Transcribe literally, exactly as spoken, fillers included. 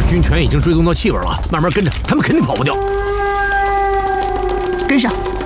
军犬已经追踪到气味了，慢慢跟着，他们肯定跑不掉。 跟上。